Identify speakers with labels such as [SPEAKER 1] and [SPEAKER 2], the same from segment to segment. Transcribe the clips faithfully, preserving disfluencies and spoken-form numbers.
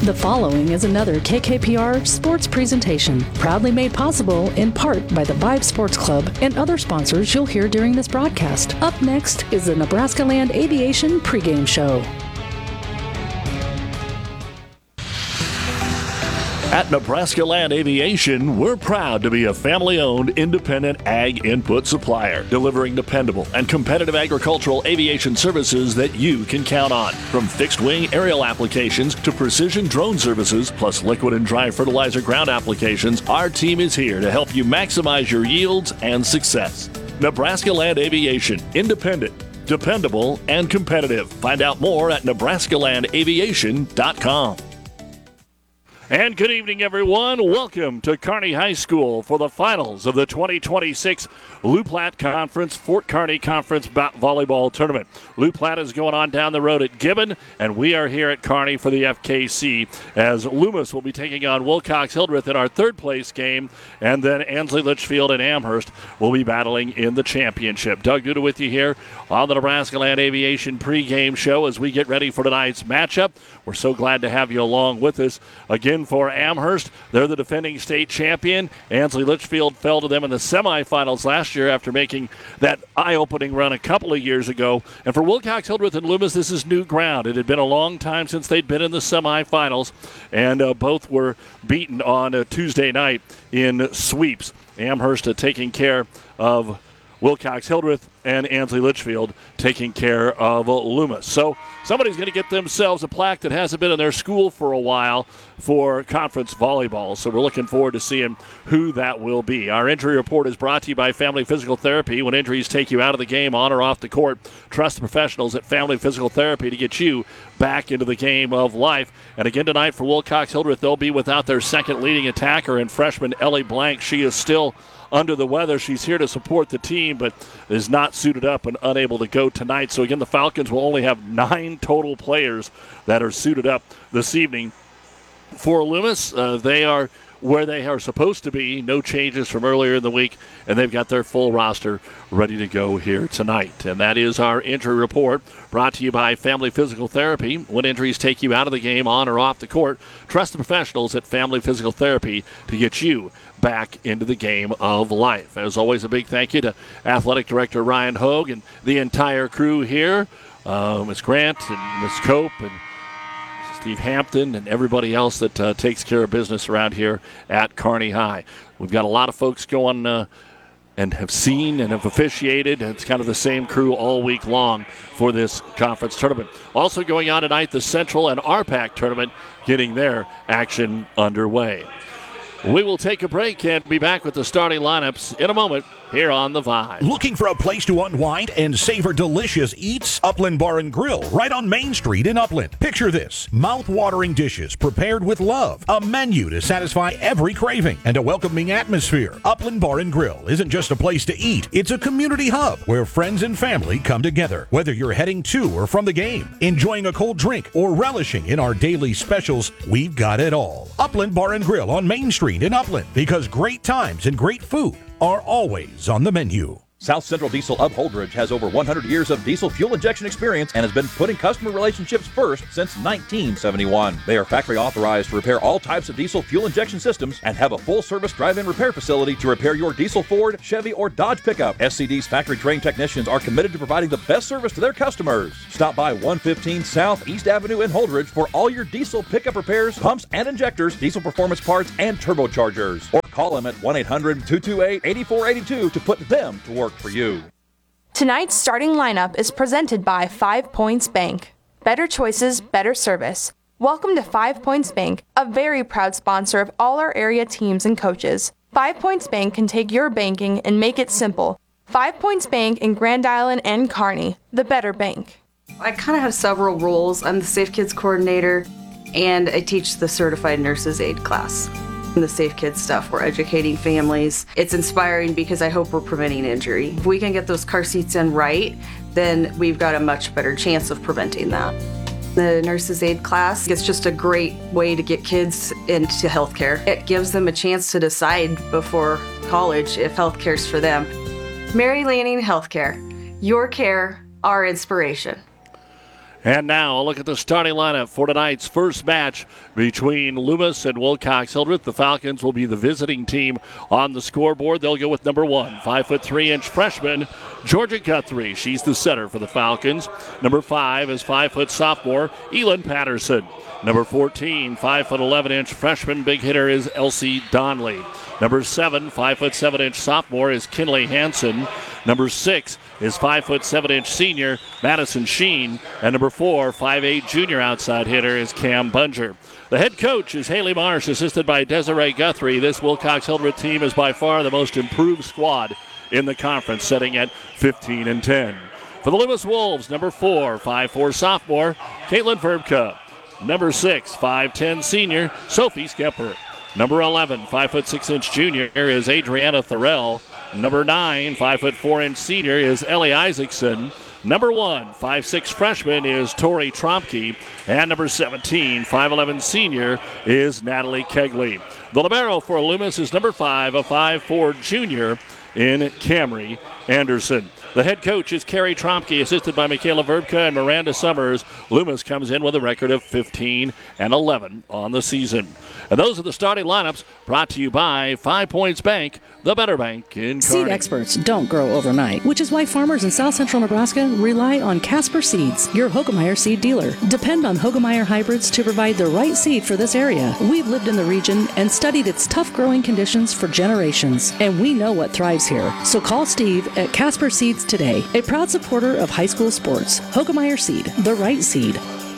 [SPEAKER 1] The following is another K K P R sports presentation, proudly made possible in part by the Vibe Sports Club and other sponsors you'll hear during this broadcast. Up next is the Nebraska Land Aviation pregame show.
[SPEAKER 2] At Nebraska Land Aviation, we're proud to be a family-owned, independent ag input supplier, delivering dependable and competitive agricultural aviation services that you can count on. From fixed-wing aerial applications to precision drone services, plus liquid and dry fertilizer ground applications, our team is here to help you maximize your yields and success. Nebraska Land Aviation, independent, dependable, and competitive. Find out more at nebraska land aviation dot com. And good evening, everyone. Welcome to Kearney High School for the finals of the twenty twenty-six Loup Platte Conference Fort Kearney Conference Volleyball Tournament. Loup Platte is going on down the road at Gibbon, and we are here at Kearney for the F K C as Loomis will be taking on Wilcox Hildreth in our third place game, and then Ansley Litchfield and Amherst will be battling in the championship. Doug Duda with you here on the Nebraska Land Aviation pregame show as we get ready for tonight's matchup. We're so glad to have you along with us. Again, for Amherst, they're the defending state champion. Ansley Litchfield fell to them in the semifinals last year after making that eye-opening run a couple of years ago. And for Wilcox Hildreth and Loomis, this is new ground. It had been a long time since they'd been in the semifinals, and uh, both were beaten on a Tuesday night in sweeps. Amherst uh, taking care of Wilcox Hildreth, and Ansley Litchfield taking care of Loomis. So somebody's going to get themselves a plaque that hasn't been in their school for a while for conference volleyball. So we're looking forward to seeing who that will be. Our injury report is brought to you by Family Physical Therapy. When injuries take you out of the game, on or off the court, trust the professionals at Family Physical Therapy to get you back into the game of life. And again tonight for Wilcox Hildreth, they'll be without their second leading attacker and freshman Ellie Blank. She is still under the weather. She's here to support the team, but is not suited up and unable to go tonight. So again, the Falcons will only have nine total players that are suited up this evening. For Loomis, uh, they are where they are supposed to be. No changes from earlier in the week, and they've got their full roster ready to go here tonight. And that is our injury report, brought to you by Family Physical Therapy. When injuries take you out of the game, on or off the court, trust the professionals at Family Physical Therapy to get you back into the game of life. As always, a big thank you to Athletic Director Ryan Hogue and the entire crew here, uh, Miz Grant and Miz Cope and Steve Hampton and everybody else that uh, takes care of business around here at Kearney High. We've got a lot of folks going uh, and have seen and have officiated. It's kind of the same crew all week long for this conference tournament. Also going on tonight, the Central and R PAC tournament getting their action underway. We will take a break and be back with the starting lineups in a moment here on The Vibe.
[SPEAKER 3] Looking for a place to unwind and savor delicious eats? Upland Bar and Grill, right on Main Street in Upland. Picture this: mouth-watering dishes prepared with love, a menu to satisfy every craving, and a welcoming atmosphere. Upland Bar and Grill isn't just a place to eat, it's a community hub where friends and family come together. Whether you're heading to or from the game, enjoying a cold drink, or relishing in our daily specials, we've got it all. Upland Bar and Grill on Main Street in Upland, because great times and great food are always on the menu.
[SPEAKER 4] South Central Diesel of Holdridge has over one hundred years of diesel fuel injection experience and has been putting customer relationships first since nineteen seventy-one. They are factory authorized to repair all types of diesel fuel injection systems and have a full-service drive-in repair facility to repair your diesel Ford, Chevy, or Dodge pickup. S C D's factory-trained technicians are committed to providing the best service to their customers. Stop by one fifteen South East Avenue in Holdridge for all your diesel pickup repairs, pumps and injectors, diesel performance parts, and turbochargers. Or call them at one eight hundred two two eight eight four eight two to put them to work for you.
[SPEAKER 5] Tonight's starting lineup is presented by Five Points Bank. Better choices, better service. Welcome to Five Points Bank, a very proud sponsor of all our area teams and coaches. Five Points Bank can take your banking and make it simple. Five Points Bank in Grand Island and Kearney, the better bank.
[SPEAKER 6] I kind of have several roles. I'm the Safe Kids coordinator, and I teach the Certified Nurses Aid class. In the Safe Kids stuff, we're educating families. It's inspiring because I hope we're preventing injury. If we can get those car seats in right, then we've got a much better chance of preventing that. The Nurses Aid class is just a great way to get kids into healthcare. It gives them a chance to decide before college if healthcare's for them. Mary Lanning Healthcare, your care, our inspiration.
[SPEAKER 2] And now a look at the starting lineup for tonight's first match between Loomis and Wilcox-Hildreth. The Falcons will be the visiting team on the scoreboard. They'll go with number one, five foot three inch freshman Georgia Guthrie. She's the setter for the Falcons. Number five is five foot sophomore Elin Patterson. Number fourteen, five foot eleven inch freshman big hitter is Elsie Donley. Number seven, five foot seven inch sophomore is Kinley Hansen. Number six is five foot seven inch senior Madison Sheen. And number four, five eight junior outside hitter is Cam Bunger. The head coach is Haley Marsh, assisted by Desiree Guthrie. This Wilcox-Hildreth team is by far the most improved squad in the conference, setting at fifteen and ten. For the Loomis Wolves, number four, five four sophomore Caitlin Verbka. Number six, five ten senior Sophie Skepper. Number eleven, five foot six inch junior is Adriana Thorell. Number nine, five foot four inch senior is Ellie Isaacson. Number one, five six freshman is Tori Tromke. And number seventeen, five eleven senior is Natalie Kegley. The libero for Loomis is number five, a five four junior in Camry Anderson. The head coach is Carrie Tromke, assisted by Michaela Verbka and Miranda Summers. Loomis comes in with a record of fifteen and eleven on the season. And those are the starting lineups, brought to you by Five Points Bank, the better bank in Kearney.
[SPEAKER 1] Seed experts don't grow overnight, which is why farmers in south central Nebraska rely on Casper Seeds, your Hogemeyer seed dealer. Depend on Hogemeyer hybrids to provide the right seed for this area. We've lived in the region and studied its tough growing conditions for generations, and we know what thrives here. So call Steve at Casper Seeds today, a proud supporter of high school sports. Hogemeyer Seed, the right seed.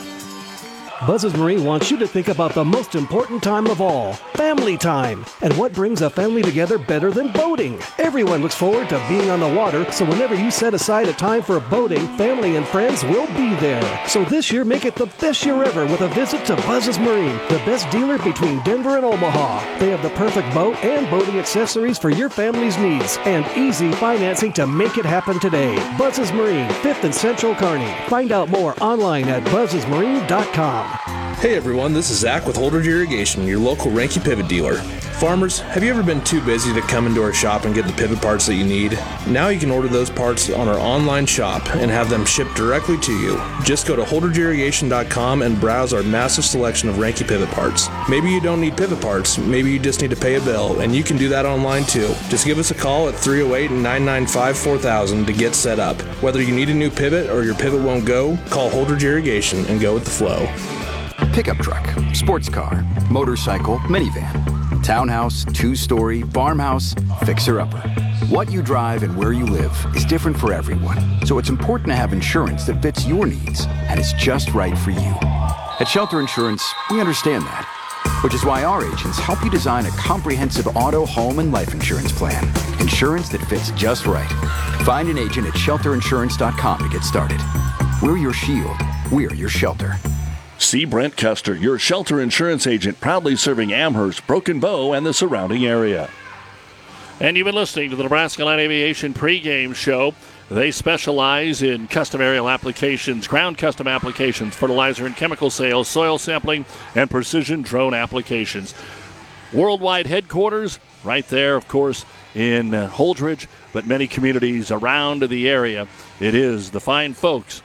[SPEAKER 7] Buzz's Marine wants you to think about the most important time of all, family time. And what brings a family together better than boating? Everyone looks forward to being on the water, so whenever you set aside a time for boating, family and friends will be there. So this year, make it the best year ever with a visit to Buzz's Marine, the best dealer between Denver and Omaha. They have the perfect boat and boating accessories for your family's needs, and easy financing to make it happen today. Buzz's Marine, fifth and Central Kearney. Find out more online at buzzes marine dot com.
[SPEAKER 8] Hey everyone, this is Zach with Holdridge Irrigation, your local Ranky pivot dealer. Farmers, have you ever been too busy to come into our shop and get the pivot parts that you need? Now you can order those parts on our online shop and have them shipped directly to you. Just go to holdridge irrigation dot com and browse our massive selection of Ranky pivot parts. Maybe you don't need pivot parts, maybe you just need to pay a bill, and you can do that online too. Just give us a call at three oh eight, nine nine five, four thousand to get set up. Whether you need a new pivot or your pivot won't go, call Holdridge Irrigation and go with the flow.
[SPEAKER 9] Pickup truck, sports car, motorcycle, minivan, townhouse, two-story, farmhouse, fixer-upper. What you drive and where you live is different for everyone, so it's important to have insurance that fits your needs and is just right for you. At Shelter Insurance, we understand that, which is why our agents help you design a comprehensive auto, home, and life insurance plan. Insurance that fits just right. Find an agent at shelter insurance dot com to get started. We're your shield. We're your shelter.
[SPEAKER 2] See Brent Custer, your shelter insurance agent, proudly serving Amherst, Broken Bow, and the surrounding area. And you've been listening to the Nebraska Land Aviation pregame show. They specialize in custom aerial applications, ground custom applications, fertilizer and chemical sales, soil sampling, and precision drone applications. Worldwide headquarters right there, of course, in uh, Holdridge, but many communities around the area. It is the fine folks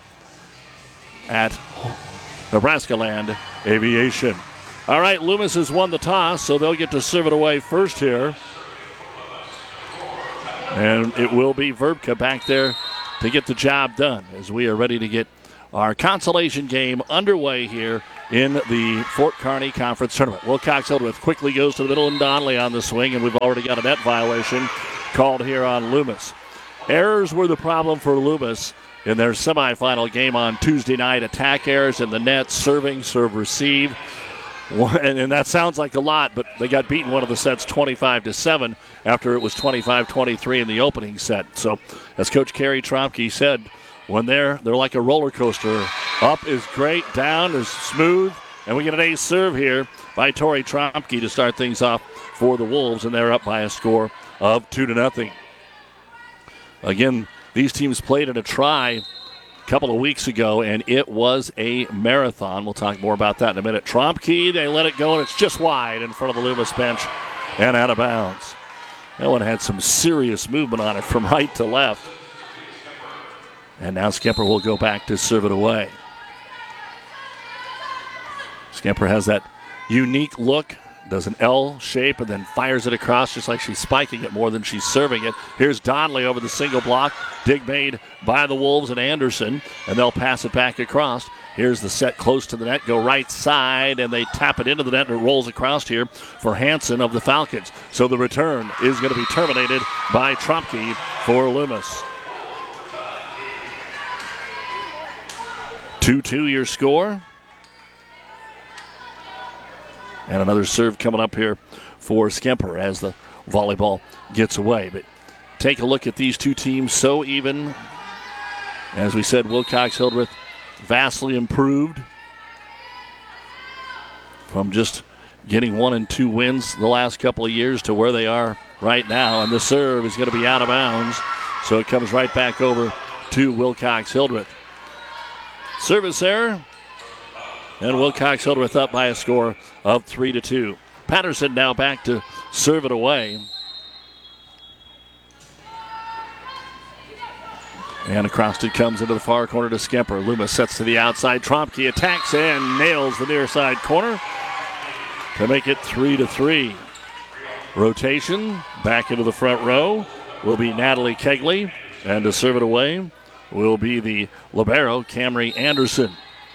[SPEAKER 2] at Nebraska Land Aviation. All right, Loomis has won the toss, so they'll get to serve it away first here. And it will be Verbka back there to get the job done as we are ready to get our consolation game underway here in the Fort Kearney Conference Tournament. Wilcox-Hildreth quickly goes to the middle, and Donnelly on the swing, and we've already got a net violation called here on Loomis. Errors were the problem for Loomis in their semifinal game on Tuesday night. Attack errors in the net, serving, serve, receive. And that sounds like a lot, but they got beaten one of the sets twenty-five to seven after it was twenty-five twenty-three in the opening set. So, as Coach Carrie Tromke said, when they're they're like a roller coaster. Up is great, down is smooth, and we get an ace serve here by Tori Tromke to start things off for the Wolves, and they're up by a score of two to nothing. Again, these teams played in a try a couple of weeks ago, and it was a marathon. We'll talk more about that in a minute. Tromke, they let it go, and it's just wide in front of the Loomis bench and out of bounds. That one had some serious movement on it from right to left. And now Skepper will go back to serve it away. Skemper has that unique look, does an L shape, and then fires it across just like she's spiking it more than she's serving it. Here's Donnelly over the single block. Dig made by the Wolves and Anderson, and they'll pass it back across. Here's the set close to the net, go right side, and they tap it into the net, and it rolls across here for Hanson of the Falcons. So the return is going to be terminated by Trumpke for Loomis. two two your score. And another serve coming up here for Skemper as the volleyball gets away. But take a look at these two teams, so even. As we said, Wilcox-Hildreth vastly improved from just getting one and two wins the last couple of years to where they are right now. And the serve is going to be out of bounds, so it comes right back over to Wilcox-Hildreth. Service error, and Wilcox-Hildreth up by a score of three to two. Patterson now back to serve it away. And across it comes into the far corner to Skemper. Loomis sets to the outside. Tromke attacks and nails the near side corner to make it three to three. Rotation back into the front row will be Natalie Kegley, and to serve it away will be the libero Camry Anderson.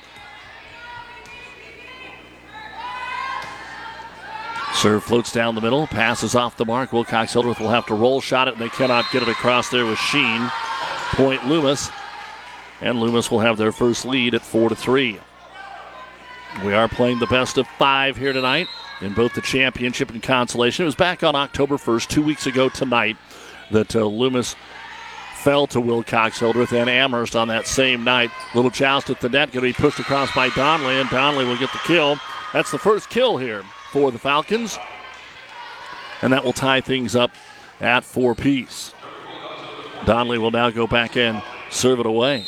[SPEAKER 2] Serve floats down the middle, passes off the mark. Wilcox-Hildreth will have to roll shot it, and they cannot get it across there with Sheen. Point Loomis, and Loomis will have their first lead at four to three. We are playing the best of five here tonight in both the championship and consolation. It was back on October first, two weeks ago tonight, that uh, Loomis fell to Wilcox-Hildreth and Amherst on that same night. Little joust at the net, going to be pushed across by Donnelly, and Donnelly will get the kill. That's the first kill here for the Falcons, and that will tie things up at four apiece. Donnelly will now go back in, serve it away.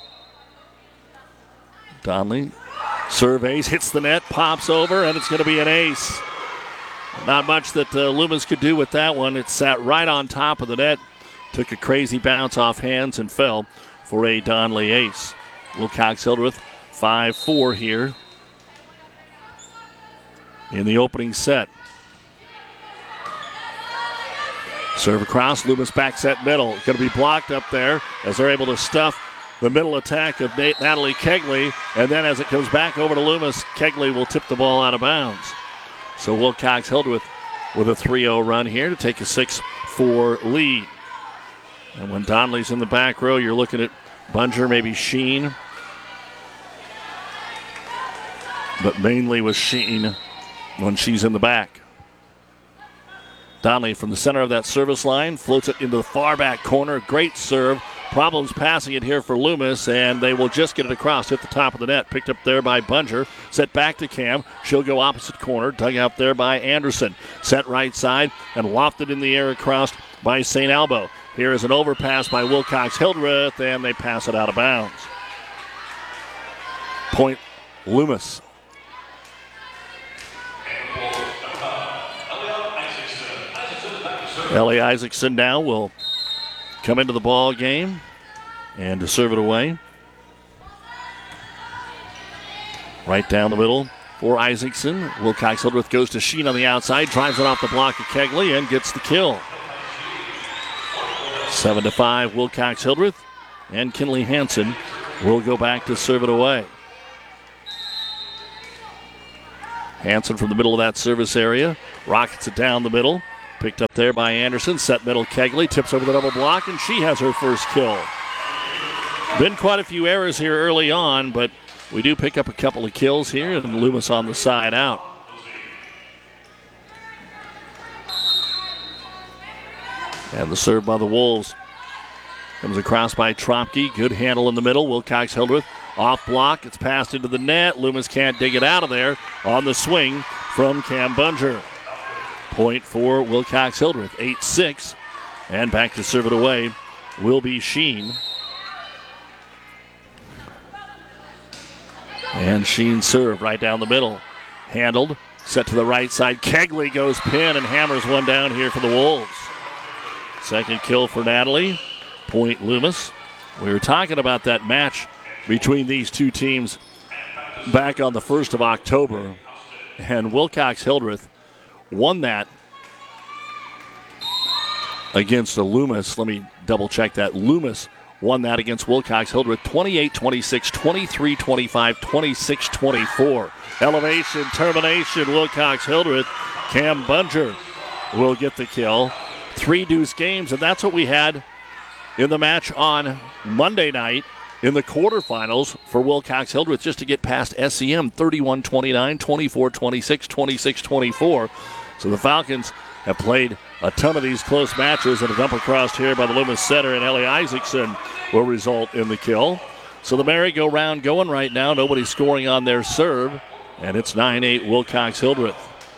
[SPEAKER 2] Donnelly surveys, hits the net, pops over, and it's going to be an ace. Not much that uh, Loomis could do with that one. It sat right on top of the net, took a crazy bounce off hands and fell for a Donnelly ace. Wilcox-Hildreth five four here in the opening set. Serve across, Loomis back set middle. Going to be blocked up there as they're able to stuff the middle attack of Natalie Kegley. And then as it comes back over to Loomis, Kegley will tip the ball out of bounds. So Wilcox-Hildreth with a three oh run here to take a six four lead. And when Donnelly's in the back row, you're looking at Bunger, maybe Sheen. But mainly with Sheen when she's in the back. Donnelly from the center of that service line floats it into the far back corner. Great serve. Problems passing it here for Loomis, and they will just get it across, hit the top of the net. Picked up there by Bunger. Set back to Cam. She'll go opposite corner. Dug out there by Anderson. Set right side and lofted in the air across by Saint Albo. Here is an overpass by Wilcox-Hildreth, and they pass it out of bounds. Point Loomis. Ellie Isaacson now will come into the ball game and to serve it away. Right down the middle for Isaacson. Wilcox-Hildreth goes to Sheen on the outside, drives it off the block of Kegley and gets the kill. Seven to five, Wilcox-Hildreth, and Kinley Hansen will go back to serve it away. Hansen from the middle of that service area rockets it down the middle. Picked up there by Anderson. Set middle Kegley. Tips over the double block, and she has her first kill. Been quite a few errors here early on, but we do pick up a couple of kills here, and Loomis on the side out. And the serve by the Wolves comes across by Tromke. Good handle in the middle. Wilcox-Hildreth off block. It's passed into the net. Loomis can't dig it out of there on the swing from Cam Bunger. Point for Wilcox-Hildreth, eight six. And back to serve it away will be Sheen. And Sheen served right down the middle. Handled, set to the right side. Kegley goes pin and hammers one down here for the Wolves. Second kill for Natalie. Point Loomis. We were talking about that match between these two teams back on the first of October, and Wilcox-Hildreth won that against the Loomis. Let me double check that. Loomis won that against Wilcox-Hildreth twenty-eight twenty-six, twenty-three twenty-five, twenty-six twenty-four. Elevation, termination, Wilcox-Hildreth. Cam Bunger will get the kill. Three deuce games, and that's what we had in the match on Monday night in the quarterfinals for Wilcox-Hildreth, just to get past S E M, thirty-one twenty-nine, twenty-four twenty-six, twenty-six twenty-four. So the Falcons have played a ton of these close matches, and a dump across here by the Loomis setter, and Ellie Isaacson will result in the kill. So the merry-go-round going right now. Nobody's scoring on their serve, and it's nine eight Wilcox-Hildreth.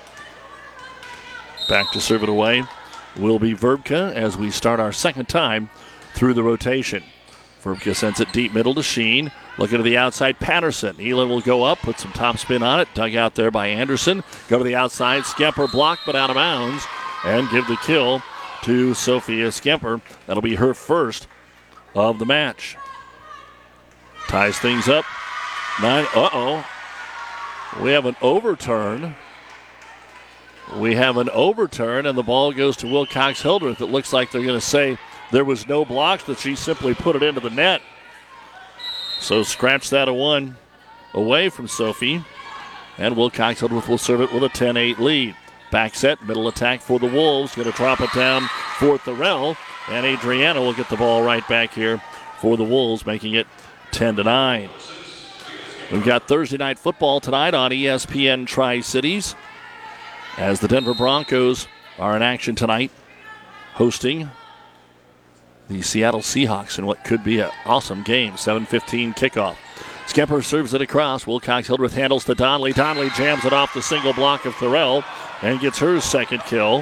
[SPEAKER 2] Back to serve it away will be Verbka as we start our second time through the rotation. Verbka sends it deep middle to Sheen. Looking to the outside, Patterson. Elin will go up, put some top spin on it. Dug out there by Anderson. Go to the outside. Skemper blocked, but out of bounds. And give the kill to Sophia Skemper. That'll be her first of the match. Ties things up. Nine. Uh-oh. We have an overturn. We have an overturn, and the ball goes to Wilcox-Hildreth. It looks like they're going to say there was no blocks, that she simply put it into the net. So scratch that a one away from Sophie. And Wilcox-Hildreth will serve it with a ten eight lead. Back set, middle attack for the Wolves. Going to drop it down for Thorell. And Adriana will get the ball right back here for the Wolves, making it ten to nine. We've got Thursday night football tonight on E S P N Tri-Cities, as the Denver Broncos are in action tonight, hosting the Seattle Seahawks in what could be an awesome game. seven fifteen kickoff. Skemper serves it across. Wilcox-Hildreth handles to Donnelly. Donnelly jams it off the single block of Thorell and gets her second kill.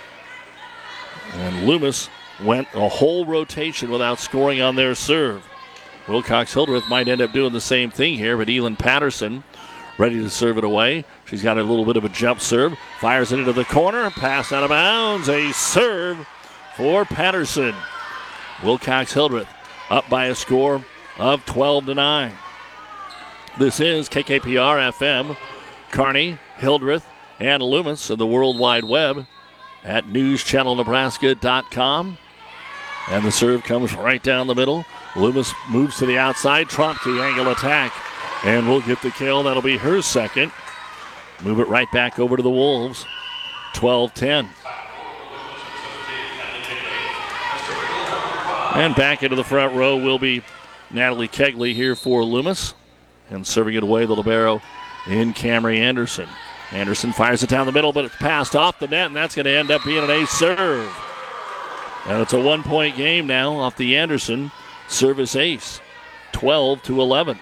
[SPEAKER 2] And Loomis went a whole rotation without scoring on their serve. Wilcox-Hildreth might end up doing the same thing here, but Elin Patterson ready to serve it away. She's got a little bit of a jump serve. Fires it into the corner. Pass out of bounds. A serve for Patterson. Wilcox-Hildreth up by a score of twelve to nine. This is K K P R F M. Kearney, Hildreth, and Loomis of the World Wide Web at news channel nebraska dot com. And the serve comes right down the middle. Loomis moves to the outside. Tromke angle attack. And we'll get the kill. That'll be her second. Move it right back over to the Wolves. twelve ten. And back into the front row will be Natalie Kegley here for Loomis. And serving it away, the libero in Camry Anderson. Anderson fires it down the middle, but it's passed off the net, and that's going to end up being an ace serve. And it's a one-point game now off the Anderson service ace. twelve to eleven.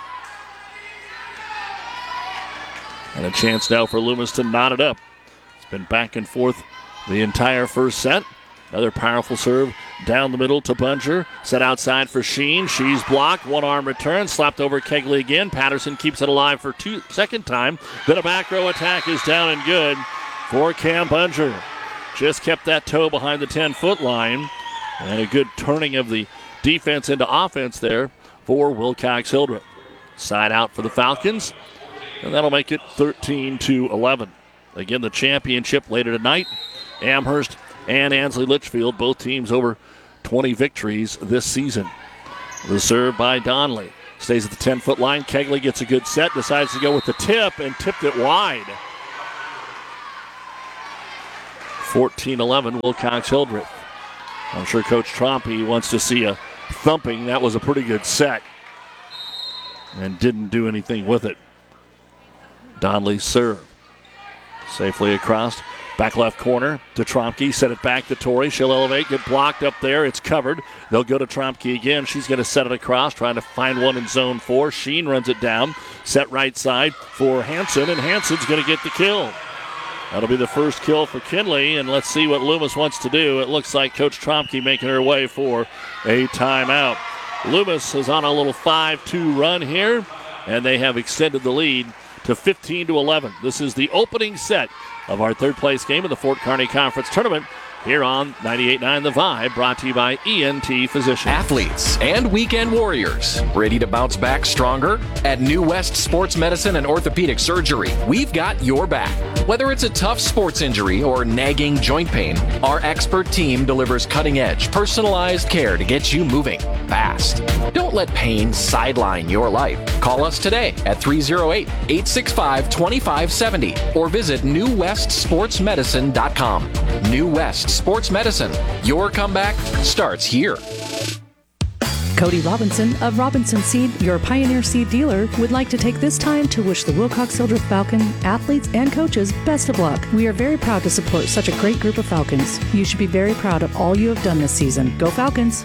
[SPEAKER 2] And a chance now for Loomis to knot it up. It's been back and forth the entire first set. Another powerful serve down the middle to Bunger. Set outside for Sheen. She's blocked. One arm return. Slapped over Kegley again. Patterson keeps it alive for two second time. Then a back row attack is down and good for Cam Bunger. Just kept that toe behind the ten-foot line. And a good turning of the defense into offense there for Wilcox-Hildreth. Side out for the Falcons. And that'll make it thirteen to eleven. Again, the championship later tonight. Amherst and Ansley Litchfield, both teams over twenty victories this season. The serve by Donnelly. Stays at the ten-foot line. Kegley gets a good set, decides to go with the tip, and tipped it wide. fourteen eleven, Wilcox-Hildreth. I'm sure Coach Trompe wants to see a thumping. That was a pretty good set. And didn't do anything with it. Donnelly's serve. Safely across. Back left corner to Tromke. Set it back to Torrey. She'll elevate. Get blocked up there. It's covered. They'll go to Tromke again. She's going to set it across, trying to find one in zone four. Sheen runs it down. Set right side for Hanson, and Hanson's going to get the kill. That'll be the first kill for Kinley, and let's see what Loomis wants to do. It looks like Coach Tromke making her way for a timeout. Loomis is on a little five two run here, and they have extended the lead to fifteen to eleven. This is the opening set of our third place game of the Fort Kearney Conference Tournament here on ninety-eight point nine The Vibe, brought to you by E N T Physicians.
[SPEAKER 10] Athletes and weekend warriors, ready to bounce back stronger? At New West Sports Medicine and Orthopedic Surgery, we've got your back. Whether it's a tough sports injury or nagging joint pain, our expert team delivers cutting-edge, personalized care to get you moving fast. Don't let pain sideline your life. Call us today at three oh eight, eight six five, two five seven oh or visit new west sports medicine dot com. New West Sports Medicine. Your comeback starts here.
[SPEAKER 1] Cody Robinson of Robinson Seed, your Pioneer Seed dealer, would like to take this time to wish the Wilcox-Hildreth Falcon athletes and coaches best of luck. We are very proud to support such a great group of Falcons. You should be very proud of all you have done this season. Go Falcons!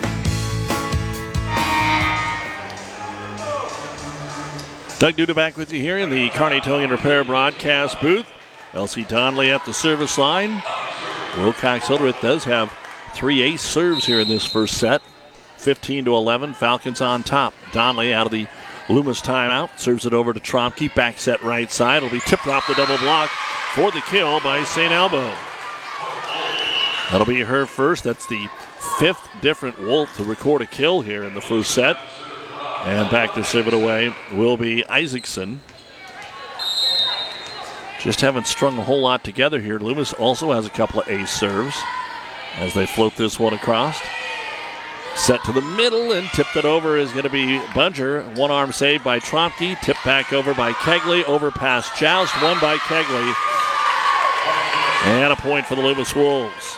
[SPEAKER 2] Doug Duda back with you here in the Kearney Towing and Repair broadcast booth. Elsie Donnelly at the service line. Wilcox-Hildreth does have three ace serves here in this first set. fifteen to eleven, Falcons on top. Donnelly out of the Loomis timeout. Serves it over to Tromke. Back set right side. It'll be tipped off the double block for the kill by Saint Albo. That'll be her first. That's the fifth different Wolf to record a kill here in the first set. And back to serve it away will be Isaacson. Just haven't strung a whole lot together here. Loomis also has a couple of ace serves as they float this one across. Set to the middle and tipped it over is going to be Bunger. One arm save by Tromke. Tipped back over by Kegley. Over past Joust. Won by Kegley. And a point for the Loomis Wolves.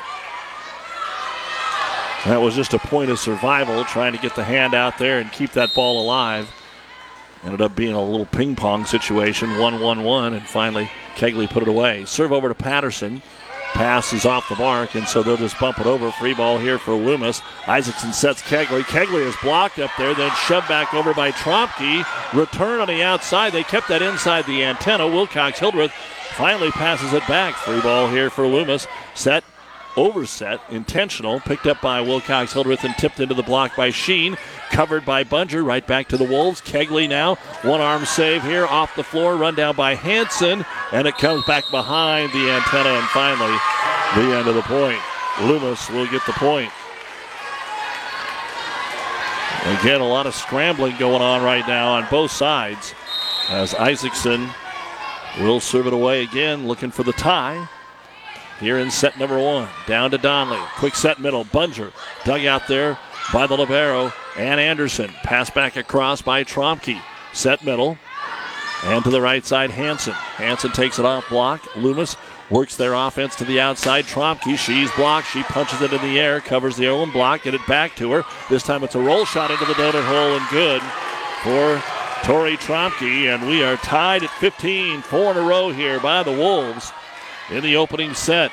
[SPEAKER 2] That was just a point of survival, trying to get the hand out there and keep that ball alive. Ended up being a little ping pong situation, one one one, and finally Kegley put it away. Serve over to Patterson. Pass is off the mark, and so they'll just bump it over. Free ball here for Loomis. Isaacson sets Kegley. Kegley is blocked up there, then shoved back over by Tromke. Return on the outside. They kept that inside the antenna. Wilcox-Hildreth finally passes it back. Free ball here for Loomis. Set. Overset, intentional, picked up by Wilcox-Hildreth and tipped into the block by Sheen. Covered by Bunger, right back to the Wolves. Kegley now, one arm save here, off the floor, run down by Hanson, and it comes back behind the antenna, and finally, the end of the point. Loomis will get the point. Again, a lot of scrambling going on right now on both sides, as Isaacson will serve it away again, looking for the tie. Here in set number one, down to Donnelly. Quick set middle, Bunger dug out there by the libero and Anderson. Pass back across by Tromke. Set middle, and to the right side, Hanson. Hanson takes it off block. Loomis works their offense to the outside. Tromke, she's blocked. She punches it in the air, covers the own block, get it back to her. This time it's a roll shot into the donut hole and good for Tori Tromke, and we are tied at fifteen. Four in a row here by the Wolves in the opening set.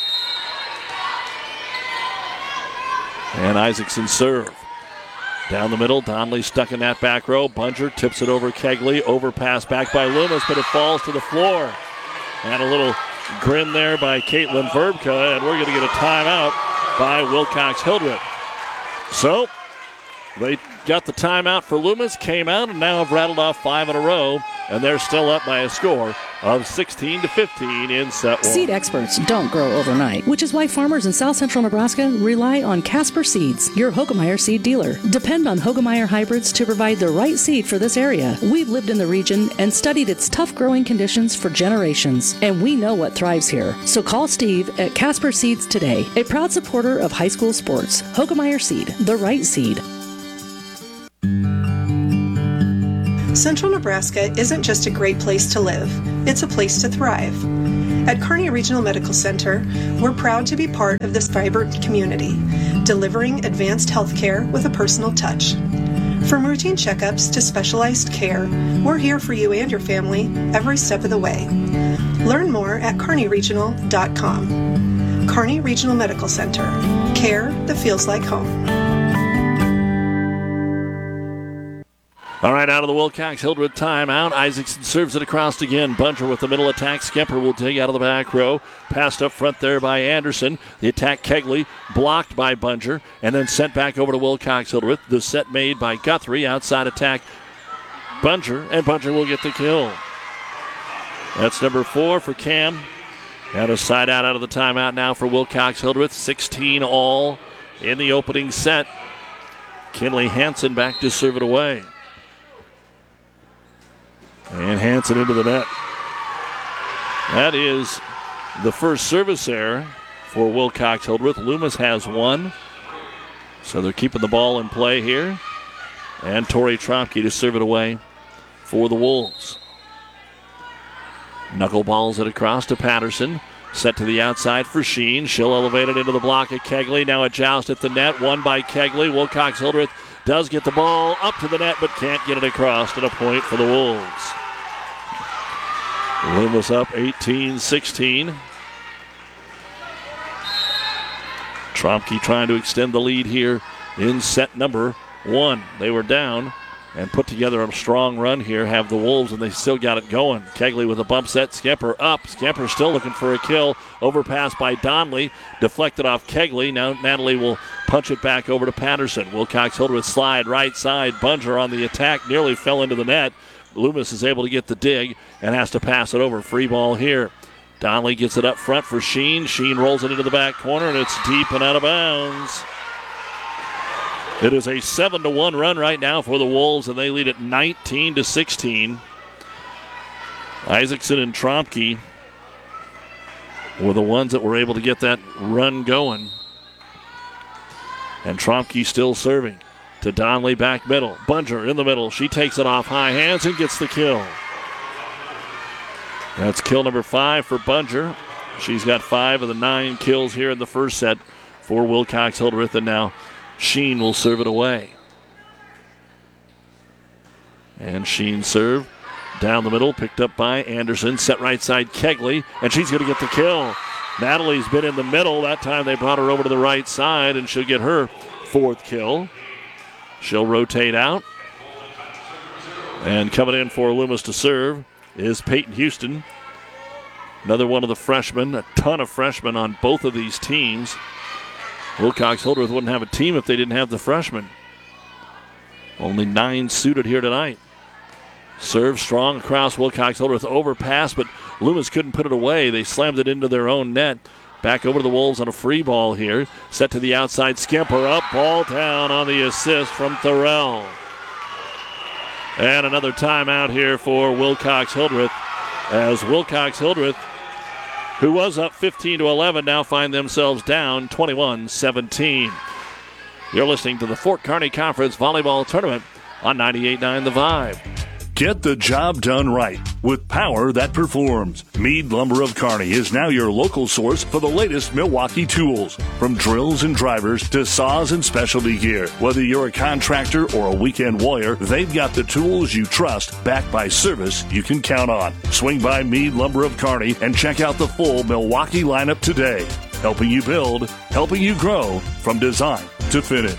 [SPEAKER 2] And Isaacson serve. Down the middle, Donnelly stuck in that back row. Bunger tips it over Kegley. Overpass back by Loomis, but it falls to the floor. And a little grin there by Caitlin Verbka, and we're going to get a timeout by Wilcox-Hildreth. So they got the timeout for Loomis, came out, and now have rattled off five in a row, and they're still up by a score of sixteen to fifteen in set one.
[SPEAKER 1] Seed experts don't grow overnight, which is why farmers in south central Nebraska rely on Casper Seeds, your Hoegemeyer seed dealer. Depend on Hoegemeyer hybrids to provide the right seed for this area. We've lived in the region and studied its tough growing conditions for generations, and we know what thrives here. So call Steve at Casper Seeds today, a proud supporter of high school sports. Hoegemeyer Seed, the right seed.
[SPEAKER 11] Central Nebraska isn't just a great place to live, it's a place to thrive. At Kearney Regional Medical Center, we're proud to be part of this vibrant community, delivering advanced health care with a personal touch. From routine checkups to specialized care, we're here for you and your family every step of the way. Learn more at kearney regional dot com. Kearney Regional Medical Center, care that feels like home.
[SPEAKER 2] All right, out of the Wilcox-Hildreth timeout. Isaacson serves it across again. Bunger with the middle attack. Skemper will dig out of the back row. Passed up front there by Anderson. The attack, Kegley, blocked by Bunger, and then sent back over to Wilcox-Hildreth. The set made by Guthrie. Outside attack, Bunger, and Bunger will get the kill. That's number four for Cam And a side out out of the timeout now for Wilcox Hildreth. sixteen all in the opening set. Kinley Hansen back to serve it away. And Hansen into the net. That is the first service error for Wilcox Hildreth. Loomis has one. So they're keeping the ball in play here. And Tori Tromke to serve it away for the Wolves. Knuckleballs it across to Patterson. Set to the outside for Sheen. She'll elevate it into the block at Kegley. Now a joust at the net. Won by Kegley. Wilcox Hildreth does get the ball up to the net, but can't get it across. And a point for the Wolves. Loomis up eighteen sixteen. Tromke trying to extend the lead here in set number one. They were down and put together a strong run here, have the Wolves, and they still got it going. Kegley with a bump set. Skemper up. Skemper still looking for a kill. Overpass by Donnelly. Deflected off Kegley. Now Natalie will punch it back over to Patterson. Wilcox Hildreth slide right side. Bunger on the attack. Nearly fell into the net. Loomis is able to get the dig and has to pass it over. Free ball here. Donnelly gets it up front for Sheen. Sheen rolls it into the back corner, and it's deep and out of bounds. It is a seven to one run right now for the Wolves, and they lead it nineteen to sixteen. Isaacson and Tromke were the ones that were able to get that run going. And Tromke still serving to Donnelly back middle. Bunger in the middle. She takes it off high hands and gets the kill. That's kill number five for Bunger. She's got five of the nine kills here in the first set for Wilcox Hildreth, and now Sheen will serve it away. And Sheen serve down the middle, picked up by Anderson. Set right side Kegley, and she's going to get the kill. Natalie's been in the middle. That time they brought her over to the right side, and she'll get her fourth kill. She'll rotate out. And coming in for Loomis to serve is Peyton Houston. Another one of the freshmen. A ton of freshmen on both of these teams. Wilcox Hildreth wouldn't have a team if they didn't have the freshmen. Only nine suited here tonight. Serve strong across Wilcox Hildreth. Overpass, but Loomis couldn't put it away. They slammed it into their own net. Back over to the Wolves on a free ball here. Set to the outside. Skemper up. Ball down on the assist from Thorell. And another timeout here for Wilcox Hildreth, as Wilcox Hildreth, who was up fifteen to eleven, now find themselves down twenty-one seventeen. You're listening to the Fort Kearney Conference Volleyball Tournament on ninety-eight point nine The Vibe. Get the job done right with power that performs. Meade Lumber of Kearney is now your local source for the latest Milwaukee tools. From drills and drivers to saws and specialty gear. Whether you're a contractor or a weekend warrior, they've got the tools you trust, backed by service you can count on. Swing by Meade Lumber of Kearney and check out the full Milwaukee lineup today. Helping you build, helping you grow, from design to finish.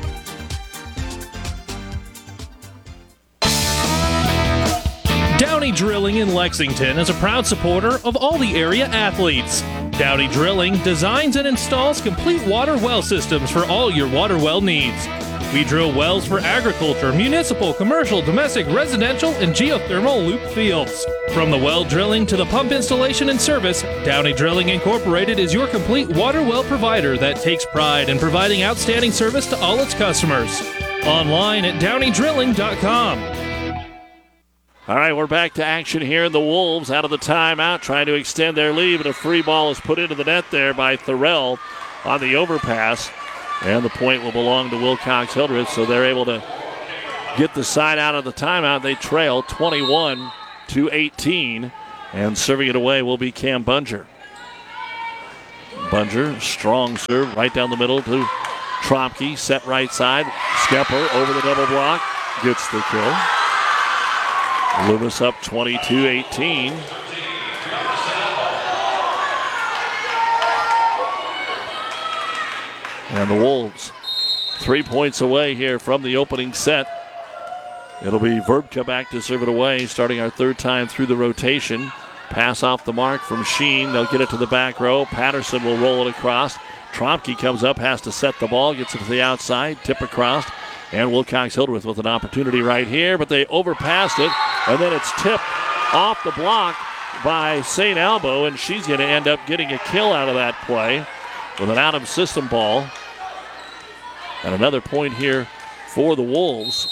[SPEAKER 12] Downey Drilling in Lexington is a proud supporter of all the area athletes. Downey Drilling designs and installs complete water well systems for all your water well needs. We drill wells for agriculture, municipal, commercial, domestic, residential, and geothermal loop fields. From the well drilling to the pump installation and service, Downey Drilling Incorporated is your complete water well provider that takes pride in providing outstanding service to all its customers. Online at downey drilling dot com.
[SPEAKER 2] All right, we're back to action here. The Wolves out of the timeout, trying to extend their lead, but a free ball is put into the net there by Thorell on the overpass. And the point will belong to Wilcox Hildreth, so they're able to get the side out of the timeout. They trail twenty-one to eighteen, and serving it away will be Cam Bunger. Bunger, strong serve right down the middle to Tromke, set right side. Skepper over the double block, gets the kill. Loomis up twenty-two eighteen. And the Wolves three points away here from the opening set. It'll be Verbka back to serve it away, starting our third time through the rotation. Pass off the mark from Sheen. They'll get it to the back row. Patterson will roll it across. Tromke comes up, has to set the ball, gets it to the outside, tip across. And Wilcox Hildreth with an opportunity right here, but they overpassed it, and then it's tipped off the block by Saint Albo, and she's going to end up getting a kill out of that play with an out-of-system ball. And another point here for the Wolves.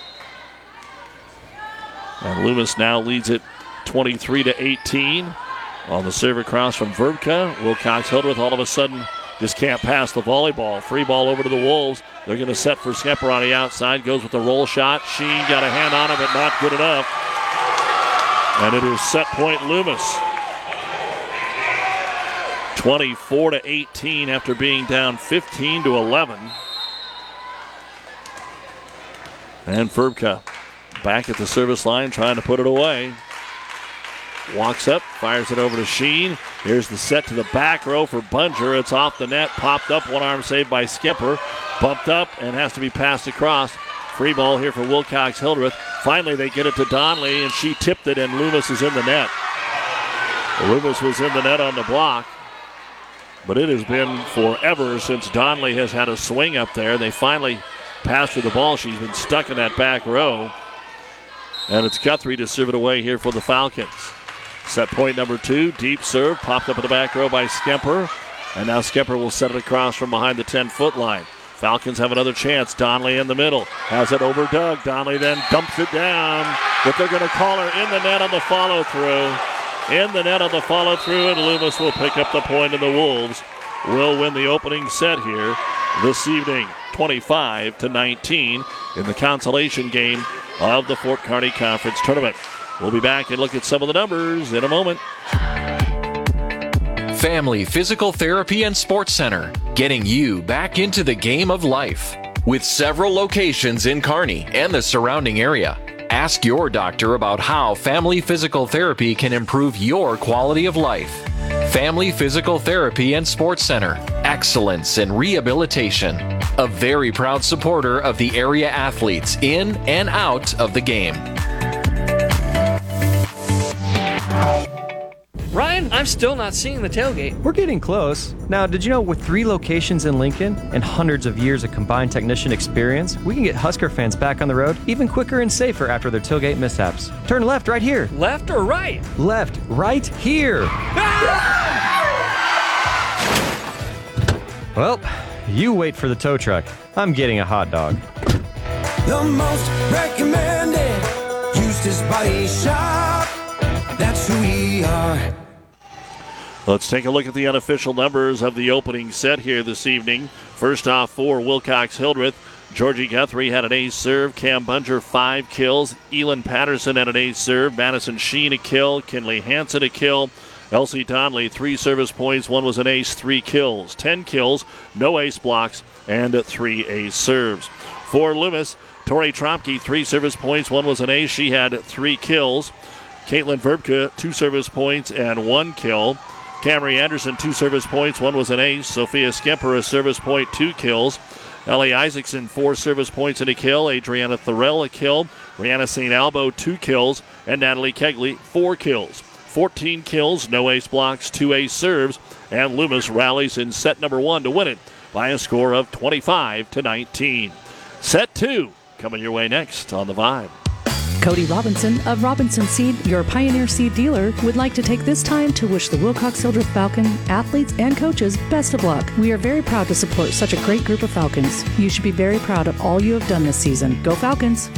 [SPEAKER 2] And Loomis now leads it twenty-three to eighteen. On the serve across from Verbka. Wilcox Hildreth all of a sudden just can't pass the volleyball. Free ball over to the Wolves. They're going to set for Skepper on the outside. Goes with the roll shot. Sheen got a hand on it, but not good enough. And it is set point Loomis. twenty-four to eighteen after being down fifteen to eleven. And Verbka back at the service line trying to put it away. Walks up, fires it over to Sheen. Here's the set to the back row for Bunger. It's off the net, popped up, one arm saved by Skipper. Bumped up and has to be passed across. Free ball here for Wilcox Hildreth. Finally, they get it to Donley, and she tipped it, and Loomis is in the net. Loomis was in the net on the block, but it has been forever since Donley has had a swing up there. They finally passed her the ball. She's been stuck in that back row. And it's Guthrie to serve it away here for the Falcons. Set point number two, deep serve, popped up in the back row by Skemper. And now Skemper will set it across from behind the ten-foot line. Falcons have another chance. Donley in the middle. Has it over Doug. Donley then dumps it down. But they're going to call her in the net on the follow-through. In the net on the follow-through, and Loomis will pick up the point, and the Wolves will win the opening set here this evening, twenty-five to nineteen, in the consolation game of the Fort Kearney Conference Tournament. We'll be back and look at some of the numbers in a moment.
[SPEAKER 10] Family Physical Therapy and Sports Center, getting you back into the game of life. With several locations in Kearney and the surrounding area, ask your doctor about how Family Physical Therapy can improve your quality of life. Family Physical Therapy and Sports Center, excellence in rehabilitation. A very proud supporter of the area athletes in and out of the game.
[SPEAKER 13] Ryan, I'm still not seeing the tailgate.
[SPEAKER 14] We're getting close. Now, did you know with three locations in Lincoln and hundreds of years of combined technician experience, we can get Husker fans back on the road even quicker and safer after their tailgate mishaps. Turn left right here.
[SPEAKER 13] Left or right?
[SPEAKER 14] Left right here. Well, you wait for the tow truck. I'm getting a hot dog.
[SPEAKER 15] The most recommended Eustace Body Shop. That's who we are.
[SPEAKER 2] Let's take a look at the unofficial numbers of the opening set here this evening. First off for Wilcox Hildreth, Georgie Guthrie had an ace serve. Cam Bunger, five kills. Elin Patterson had an ace serve. Madison Sheen, a kill. Kinley Hansen, a kill. Elsie Donley, three service points. One was an ace, three kills. Ten kills, no ace blocks, and three ace serves. For Loomis, Tori Tromke, three service points. One was an ace. She had three kills. Caitlin Verbka, two service points and one kill. Camry Anderson, two service points. One was an ace. Sophia Skemper, a service point, two kills. Ellie Isaacson, four service points and a kill. Adriana Thorell, a kill. Rihanna Saint Albo, two kills. And Natalie Kegley, four kills. fourteen kills, no ace blocks, two ace serves. And Loomis rallies in set number one to win it by a score of twenty-five to nineteen. Set two coming your way next on The Vibe.
[SPEAKER 1] Cody Robinson of Robinson Seed, your Pioneer Seed dealer, would like to take this time to wish the Wilcox Hildreth Falcon athletes and coaches best of luck. We are very proud to support such a great group of Falcons. You should be very proud of all you have done this season. Go Falcons!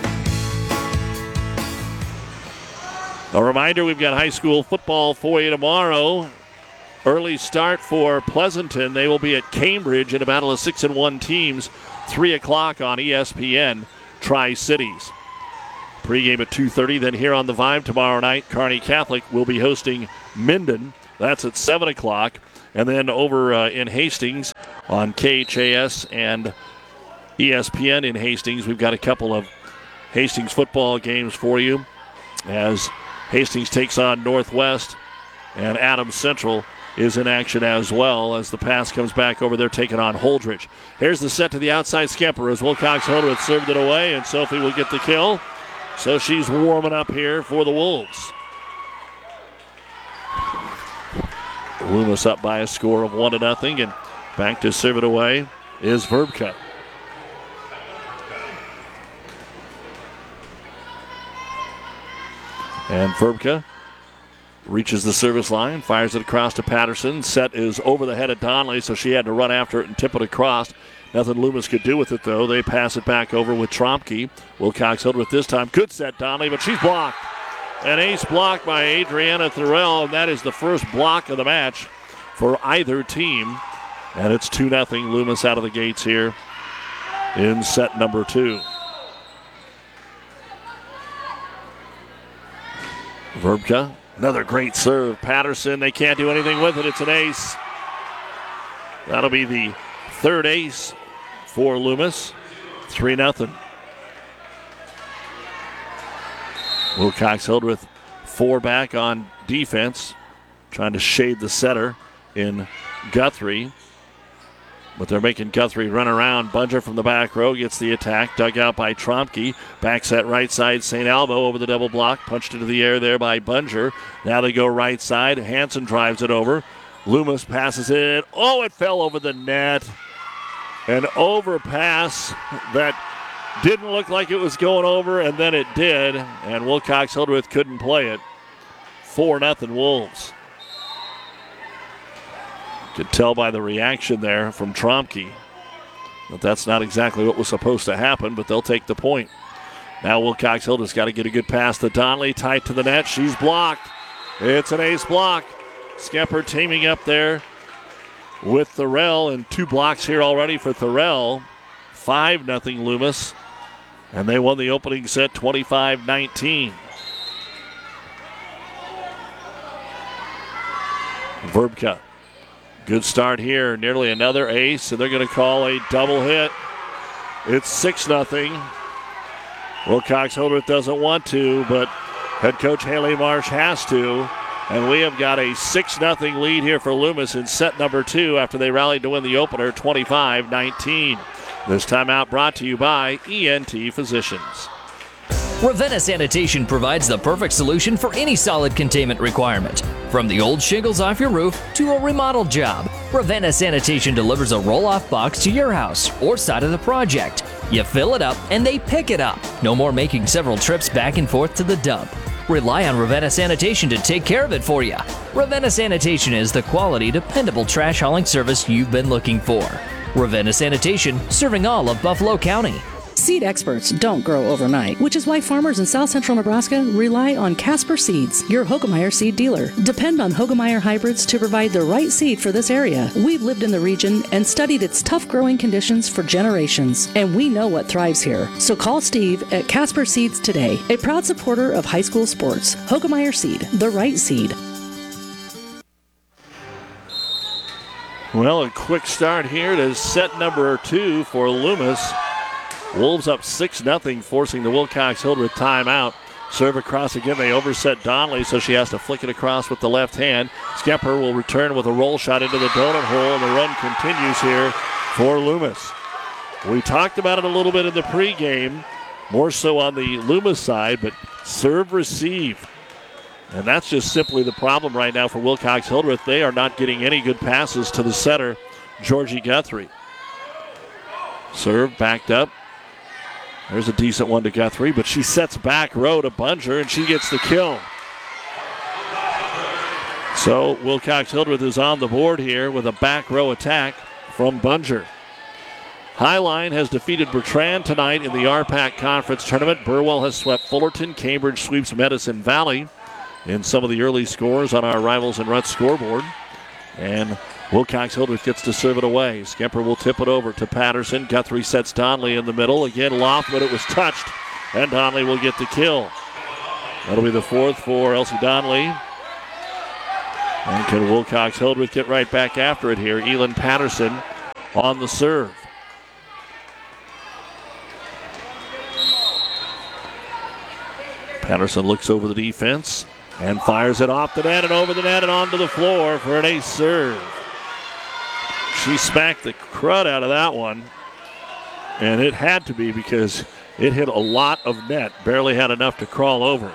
[SPEAKER 2] A reminder, we've got high school football for you tomorrow. Early start for Pleasanton. They will be at Cambridge in a battle of six and one teams. three o'clock on E S P N Tri-Cities. Pre-game at two thirty. Then here on The Vibe tomorrow night, Kearney Catholic will be hosting Minden. That's at seven o'clock. And then over uh, in Hastings on K H A S and E S P N in Hastings, we've got a couple of Hastings football games for you as Hastings takes on Northwest, and Adams Central is in action as well as the pass comes back over there taking on Holdridge. Here's the set to the outside Skemper as Wilcox Hildreth served it away, and Sophie will get the kill. So she's warming up here for the Wolves. Loomis up by a score of one to nothing, and back to serve it away is Verbka. And Verbka reaches the service line, fires it across to Patterson. Set is over the head of Donnelly, so she had to run after it and tip it across. Nothing Loomis could do with it, though. They pass it back over with Tromke. Wilcox Hildreth this time. Good set, Donnelly, but she's blocked. An ace block by Adriana Thorell, and that is the first block of the match for either team. And it's two nothing Loomis out of the gates here in set number two. Verbka, another great serve. Patterson, they can't do anything with it. It's an ace. That'll be the third ace for Loomis. three nothing. Wilcox Hildreth four back on defense, trying to shade the setter in Guthrie. But they're making Guthrie run around. Bunger from the back row gets the attack. Dug out by Tromke. Back set right side. Saint Albo over the double block. Punched into the air there by Bunger. Now they go right side. Hanson drives it over. Loomis passes it. Oh, it fell over the net. An overpass that didn't look like it was going over, and then it did. And Wilcox Hildreth couldn't play it. four nothing Wolves. Could tell by the reaction there from Tromke that that's not exactly what was supposed to happen, but they'll take the point. Now Wilcox Hildreth's got to get a good pass to Donnelly, tight to the net. She's blocked. It's an ace block. Skepper teaming up there with Thorell, and two blocks here already for Thorell. five nothing Loomis, and they won the opening set twenty-five nineteen. Verbka. Good start here, nearly another ace, and they're going to call a double hit. It's six nothing. Wilcox Hildreth doesn't want to, but head coach Haley Marsh has to. And we have got a six nothing lead here for Loomis in set number two after they rallied to win the opener twenty-five nineteen. This timeout brought to you by E N T Physicians.
[SPEAKER 16] Ravenna Sanitation provides the perfect solution for any solid containment requirement. From the old shingles off your roof to a remodel job, Ravenna Sanitation delivers a roll-off box to your house or side of the project. You fill it up and they pick it up. No more making several trips back and forth to the dump. Rely on Ravenna Sanitation to take care of it for you. Ravenna Sanitation is the quality, dependable trash hauling service you've been looking for. Ravenna Sanitation, serving all of Buffalo County.
[SPEAKER 1] Seed experts don't grow overnight, which is why farmers in South Central Nebraska rely on Casper Seeds, your Hoegemeyer seed dealer. Depend on Hoegemeyer hybrids to provide the right seed for this area. We've lived in the region and studied its tough growing conditions for generations, and we know what thrives here. So call Steve at Casper Seeds today, a proud supporter of high school sports. Hoegemeyer Seed, the right seed.
[SPEAKER 2] Well, a quick start here to set number two for Loomis. Wolves up six nothing, forcing the Wilcox Hildreth timeout. Serve across again. They overset Donnelly, so she has to flick it across with the left hand. Skepper will return with a roll shot into the donut hole, and the run continues here for Loomis. We talked about it a little bit in the pregame, more so on the Loomis side, but serve receive. And that's just simply the problem right now for Wilcox Hildreth. They are not getting any good passes to the setter, Georgie Guthrie. Serve backed up. There's a decent one to Guthrie, but she sets back row to Bunger, and she gets the kill. So Wilcox Hildreth is on the board here with a back row attack from Bunger. Highline has defeated Bertrand tonight in the R PAC Conference Tournament. Burwell has swept Fullerton. Cambridge sweeps Medicine Valley in some of the early scores on our Rivals and Ruts scoreboard. And Wilcox Hildreth gets to serve it away. Skepper will tip it over to Patterson. Guthrie sets Donnelly in the middle. Again, loft, but it was touched, and Donnelly will get the kill. That'll be the fourth for Elsie Donnelly. And can Wilcox Hildreth get right back after it here? Elin Patterson on the serve. Patterson looks over the defense and fires it off the net and over the net and onto the floor for an ace serve. She smacked the crud out of that one, and it had to be because it hit a lot of net, barely had enough to crawl over.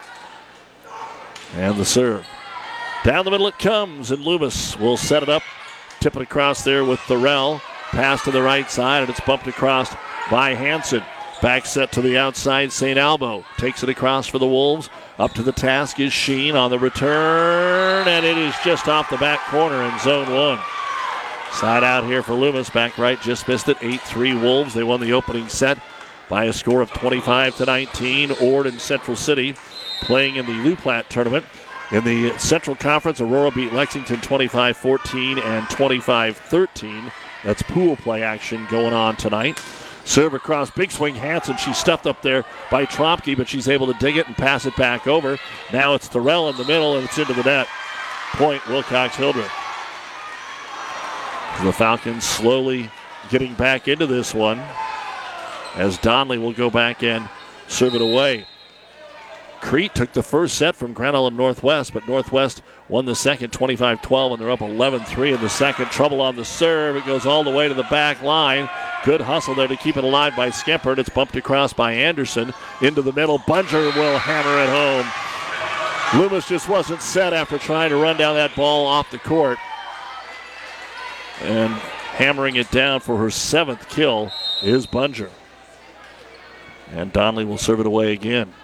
[SPEAKER 2] And the serve. Down the middle it comes, and Loomis will set it up, tip it across there with Thorell. Pass to the right side, and it's bumped across by Hanson. Back set to the outside, Saint Albo takes it across for the Wolves. Up to the task is Sheen on the return, and it is just off the back corner in zone one. Side out here for Loomis. Back right just missed it. eight three Wolves. They won the opening set by a score of twenty-five to nineteen. Ord and Central City playing in the Lou Platte tournament. In the Central Conference, Aurora beat Lexington twenty-five fourteen and twenty-five thirteen. That's pool play action going on tonight. Serve across, big swing, Hansen. She's stuffed up there by Trompke, but she's able to dig it and pass it back over. Now it's Thorell in the middle, and it's into the net. Point, Wilcox-Hildreth. The Falcons slowly getting back into this one as Donley will go back and serve it away. Crete took the first set from Grand Island Northwest, but Northwest won the second twenty-five twelve, and they're up eleven three in the second. Trouble on the serve. It goes all the way to the back line. Good hustle there to keep it alive by Skemper, and it's bumped across by Anderson. Into the middle. Bunger will hammer it home. Loomis just wasn't set after trying to run down that ball off the court. And hammering it down for her seventh kill is Bunger. And Donley will serve it away again.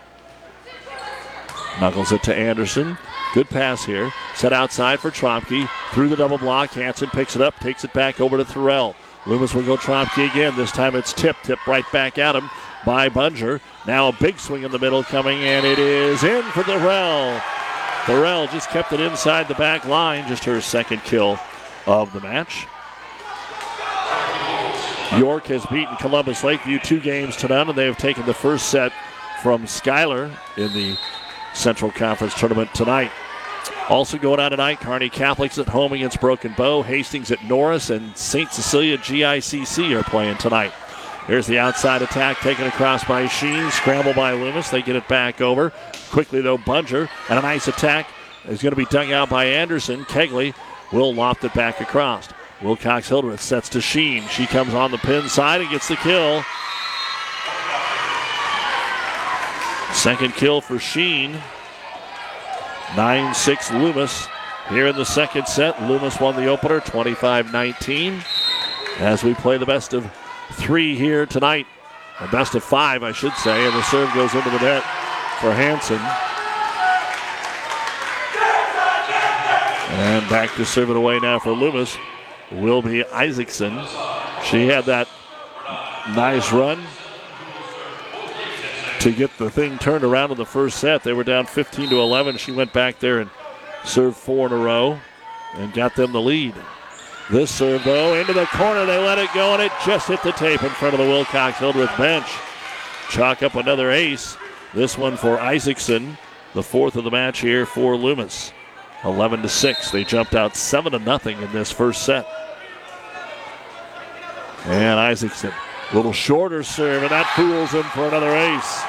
[SPEAKER 2] Knuckles it to Anderson. Good pass here. Set outside for Trompke. Through the double block. Hansen picks it up, takes it back over to Thorell. Loomis will go Trompke again. This time it's tipped. Tipped right back at him by Bunger. Now a big swing in the middle coming, and it is in for Thorell. Thorell just kept it inside the back line. Just her second kill of the match. York has beaten Columbus Lakeview two games to none, and they have taken the first set from Schuyler in the Central Conference tournament tonight. Also going on tonight, Kearney Catholics at home against Broken Bow, Hastings at Norris, and Saint Cecilia G I C C are playing tonight. Here's the outside attack taken across by Sheen, scramble by Loomis. They get it back over. Quickly though, Bunger, and a nice attack is going to be dug out by Anderson. Kegley will loft it back across. Wilcox-Hildreth sets to Sheen. She comes on the pin side and gets the kill. Second kill for Sheen. nine six Loomis. Here in the second set, Loomis won the opener twenty-five nineteen. As we play the best of three here tonight. The best of five, I should say. And the serve goes into the net for Hansen. And back to serve it away now for Loomis will be Isaacson. She had that nice run to get the thing turned around in the first set. They were down fifteen to eleven. She went back there and served four in a row and got them the lead. This serve, though, into the corner. They let it go, and it just hit the tape in front of the Wilcox-Hildreth bench. Chalk up another ace. This one for Isaacson, the fourth of the match here for Loomis. eleven to six. They jumped out seven to nothing in this first set. And Isaacson, a little shorter serve, and that fools him for another ace.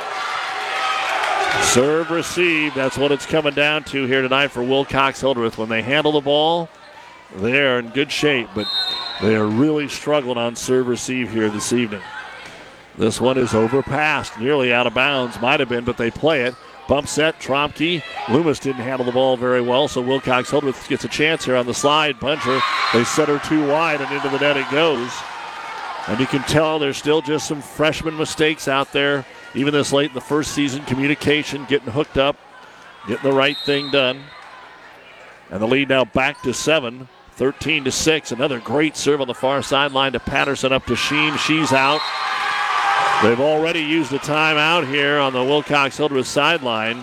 [SPEAKER 2] Serve received. That's what it's coming down to here tonight for Wilcox-Hildreth. When they handle the ball, they're in good shape, but they are really struggling on serve receive here this evening. This one is overpassed, nearly out of bounds. Might have been, but they play it. Bump set, Trompke. Loomis didn't handle the ball very well, so Wilcox-Hildreth gets a chance here on the slide. Bunger, they set her too wide, and into the net it goes. And you can tell there's still just some freshman mistakes out there, even this late in the first season. Communication, getting hooked up, getting the right thing done. And the lead now back to seven, thirteen to six. Another great serve on the far sideline to Patterson, up to Sheen. She's out. They've already used a timeout here on the Wilcox-Hildreth sideline.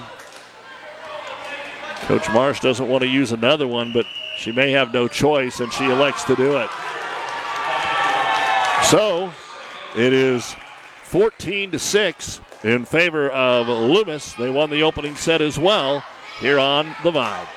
[SPEAKER 2] Coach Marsh doesn't want to use another one, but she may have no choice, and she elects to do it. So it is fourteen to six in favor of Loomis. They won the opening set as well here on the Vibe.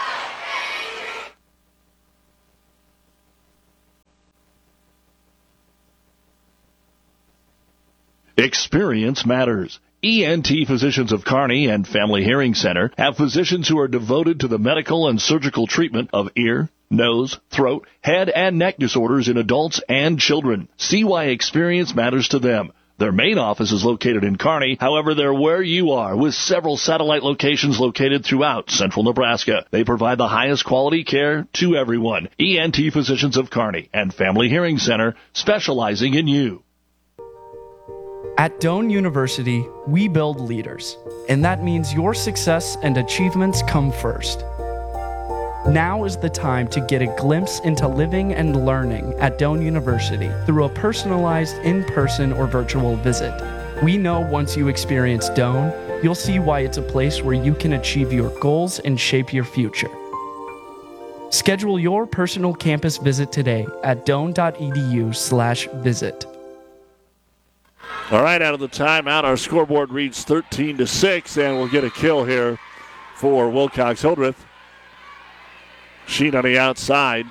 [SPEAKER 2] Experience matters. E N T Physicians of Kearney and Family Hearing Center have physicians who are devoted to the medical and surgical treatment of ear, nose, throat, head, and neck disorders in adults and children. See why experience matters to them. Their main office is located in Kearney. However, they're where you are, with several satellite locations located throughout central Nebraska. They provide the highest quality care to everyone. E N T Physicians of Kearney and Family Hearing Center, specializing in you.
[SPEAKER 17] At Doane University, we build leaders, and that means your success and achievements come first. Now is the time to get a glimpse into living and learning at Doane University through a personalized in-person or virtual visit. We know once you experience Doane, you'll see why it's a place where you can achieve your goals and shape your future. Schedule your personal campus visit today at doane.edu slash visit.
[SPEAKER 2] All right, out of the timeout, our scoreboard reads thirteen to six, and we'll get a kill here for Wilcox-Hildreth. Sheen on the outside.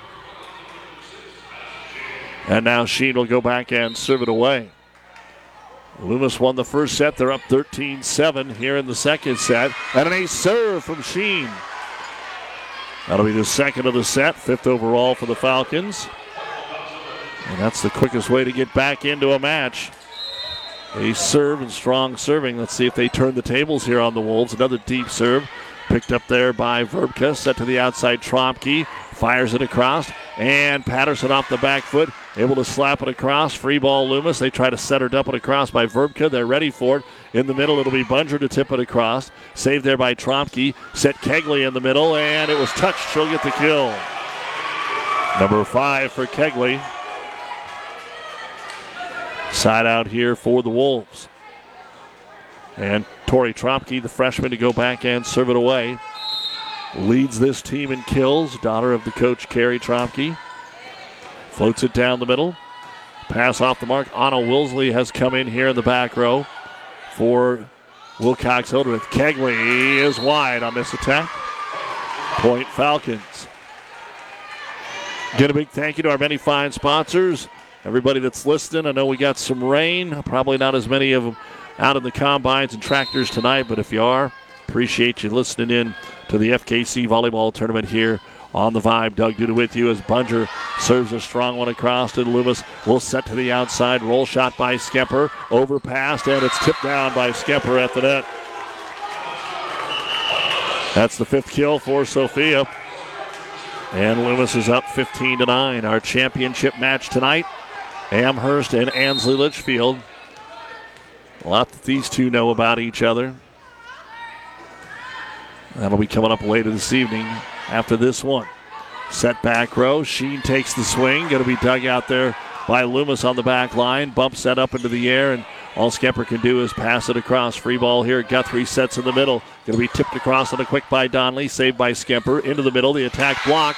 [SPEAKER 2] And now Sheen will go back and serve it away. Loomis won the first set. They're up thirteen seven here in the second set. And an ace serve from Sheen. That'll be the second of the set, fifth overall for the Falcons. And that's the quickest way to get back into a match. Ace serve and strong serving. Let's see if they turn the tables here on the Wolves. Another deep serve. Picked up there by Verbka. Set to the outside. Tromke fires it across. And Patterson off the back foot. Able to slap it across. Free ball Loomis. They try to set her dump it across by Verbka. They're ready for it. In the middle, it'll be Bunger to tip it across. Saved there by Tromke. Set Kegley in the middle. And it was touched. She'll get the kill. Number five for Kegley. Side out here for the Wolves. And Tori Tromke, the freshman, to go back and serve it away. Leads this team in kills. Daughter of the coach, Carrie Tromke. Floats it down the middle. Pass off the mark. Anna Wilsley has come in here in the back row for Wilcox-Hildreth. Kegley is wide on this attack. Point Falcons. Again, a big thank you to our many fine sponsors. Everybody that's listening, I know we got some rain. Probably not as many of them out in the combines and tractors tonight, but if you are, appreciate you listening in to the F K C volleyball tournament here on the Vibe. Doug Duda with you as Bunger serves a strong one across to Loomis. Will set to the outside. Roll shot by Skemper. Overpassed, and it's tipped down by Skemper at the net. That's the fifth kill for Sophia. And Loomis is up fifteen to nine. Our championship match tonight, Amherst and Ansley Litchfield. A lot that these two know about each other. That'll be coming up later this evening after this one. Set back row. Sheen takes the swing. Going to be dug out there by Loomis on the back line. Bumps that up into the air, and all Skemper can do is pass it across. Free ball here. Guthrie sets in the middle. Going to be tipped across on a quick by Donnelly. Saved by Skemper. Into the middle. The attack block.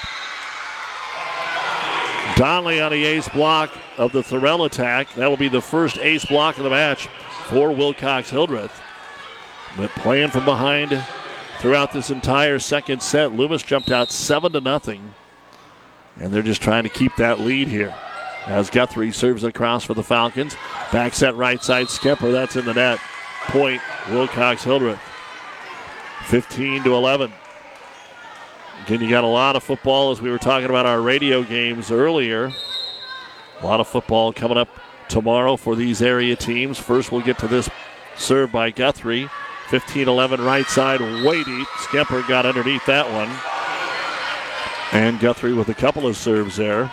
[SPEAKER 2] Donnelly on the ace block of the Thorell attack. That will be the first ace block of the match for Wilcox-Hildreth. But playing from behind throughout this entire second set. Loomis jumped out seven to nothing. And they're just trying to keep that lead here. As Guthrie serves across for the Falcons. Back set right side. Skemper, that's in the net. Point, Wilcox-Hildreth. fifteen to eleven. Again, you got a lot of football as we were talking about our radio games earlier. A lot of football coming up tomorrow for these area teams. First, we'll get to this serve by Guthrie. fifteen eleven right side, way deep. Skemper got underneath that one. And Guthrie with a couple of serves there.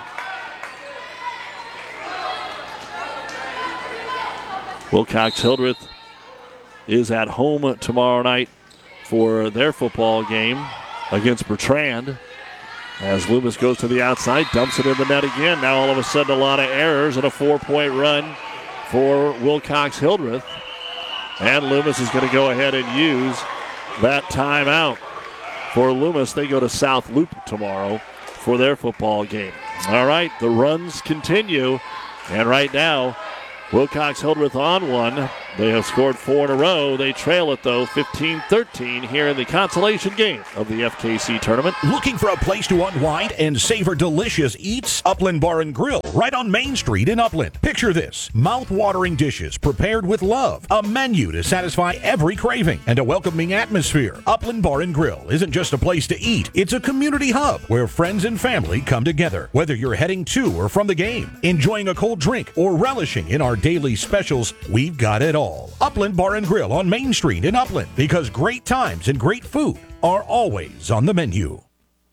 [SPEAKER 2] Wilcox-Hildreth is at home tomorrow night for their football game against Bertrand. As Loomis goes to the outside, dumps it in the net again. Now all of a sudden a lot of errors and a four-point run for Wilcox-Hildreth. And Loomis is going to go ahead and use that timeout. For Loomis, they go to South Loop tomorrow for their football game. All right, the runs continue. And right now, Wilcox-Hildreth on one. They have scored four in a row. They trail it, though, fifteen thirteen here in the consolation game of the F K C tournament.
[SPEAKER 3] Looking for a place to unwind and savor delicious eats? Upland Bar and Grill, right on Main Street in Upland. Picture this, mouth-watering dishes prepared with love, a menu to satisfy every craving, and a welcoming atmosphere. Upland Bar and Grill isn't just a place to eat, it's a community hub where friends and family come together. Whether you're heading to or from the game, enjoying a cold drink, or relishing in our daily specials, we've got it all. Upland Bar and Grill on Main Street in Upland, because great times and great food are always on the menu.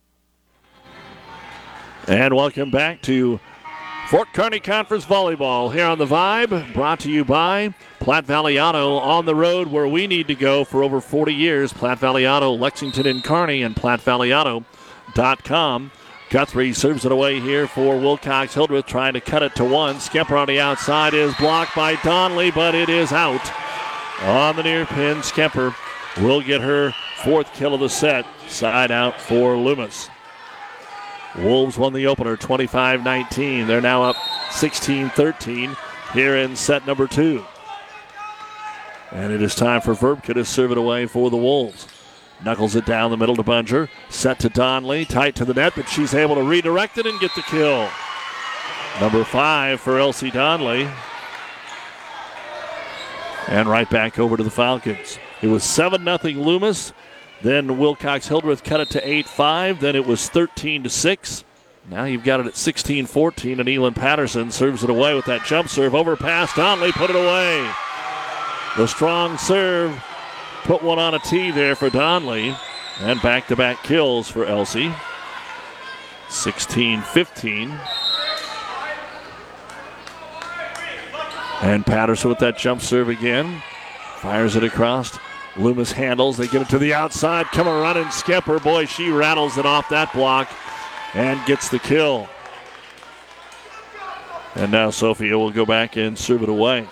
[SPEAKER 2] And welcome back to Fort Kearney Conference Volleyball here on the Vibe, brought to you by Platte Valley Auto on the road where we need to go for over forty years. Platte Valley Auto, Lexington and Kearney, and platte valley auto dot com. Guthrie serves it away here for Wilcox Hildreth, trying to cut it to one. Skepper on the outside is blocked by Donley, but it is out. On the near pin, Skepper will get her fourth kill of the set. Side out for Loomis. Wolves won the opener twenty-five nineteen. They're now up sixteen thirteen here in set number two. And it is time for Verbka to serve it away for the Wolves. Knuckles it down the middle to Bunger. Set to Donley. Tight to the net, but she's able to redirect it and get the kill. Number five for Elsie Donley. And right back over to the Falcons. It was seven nothing Loomis. Then Wilcox Hildreth cut it to eight five. Then it was thirteen to six. Now you've got it at sixteen fourteen, and Elin Patterson serves it away with that jump serve. Overpass, Donley put it away. The strong serve put one on a tee there for Donley. And back-to-back kills for Elsie. sixteen fifteen. And Patterson with that jump serve again. Fires it across. Loomis handles. They get it to the outside. Come a running Skepper. Boy, she rattles it off that block and gets the kill. And now Sophia will go back and serve it away.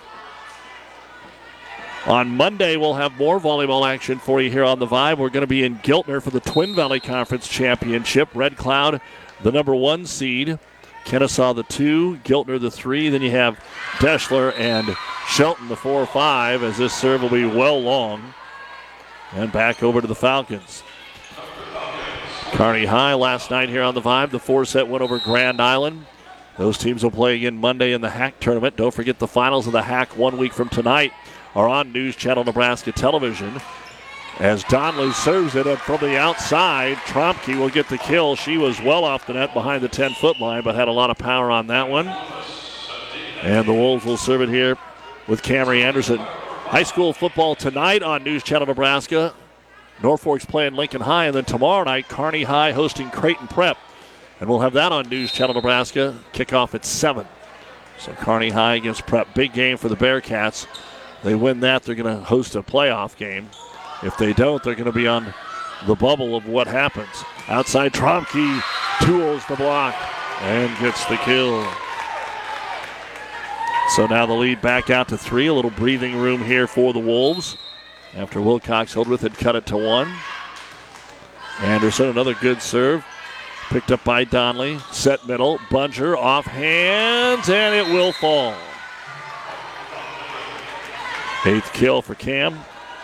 [SPEAKER 2] On Monday, we'll have more volleyball action for you here on The Vibe. We're going to be in Giltner for the Twin Valley Conference Championship. Red Cloud, the number one seed. Kennesaw, the two. Giltner, the three. Then you have Deschler and Shelton, the four five, as this serve will be well long. And back over to the Falcons. Kearney High last night here on The Vibe. The four-set win over Grand Island. Those teams will play again Monday in the H A C tournament. Don't forget the finals of the H A C one week from tonight are on News Channel Nebraska Television. As Donley serves it, and from the outside, Tromke will get the kill. She was well off the net behind the ten-foot line, but had a lot of power on that one. And the Wolves will serve it here with Camry Anderson. High school football tonight on News Channel Nebraska. Norfolk's playing Lincoln High, and then tomorrow night, Kearney High hosting Creighton Prep. And we'll have that on News Channel Nebraska. Kickoff at seven. So Kearney High against Prep. Big game for the Bearcats. They win that, they're going to host a playoff game. If they don't, they're going to be on the bubble of what happens. Outside, Tromke tools the block and gets the kill. So now the lead back out to three. A little breathing room here for the Wolves after Wilcox Hildreth had cut it to one. Anderson, another good serve. Picked up by Donley. Set middle. Bunger off hands, and it will fall. Eighth kill for Cam.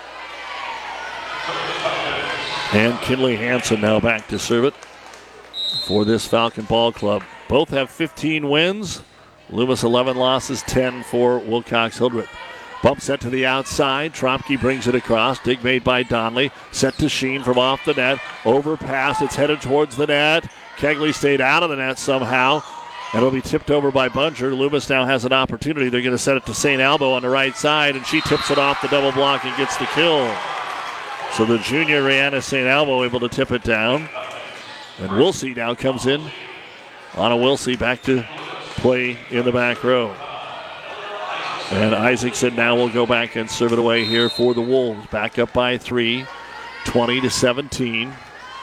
[SPEAKER 2] And Kinley Hansen now back to serve it for this Falcon Ball Club. Both have fifteen wins. Loomis eleven losses, ten for Wilcox Hildreth. Bump set to the outside. Tromke brings it across. Dig made by Donley. Set to Sheen from off the net. Overpass. It's headed towards the net. Kegley stayed out of the net somehow. And it'll be tipped over by Bunger. Loomis now has an opportunity. They're going to set it to Saint Albo on the right side, and she tips it off the double block and gets the kill. So the junior Rihanna Saint Albo able to tip it down. And Wilsey now comes in. Anna Wilsey back to play in the back row. And Isaacson now will go back and serve it away here for the Wolves. Back up by three, twenty to seventeen.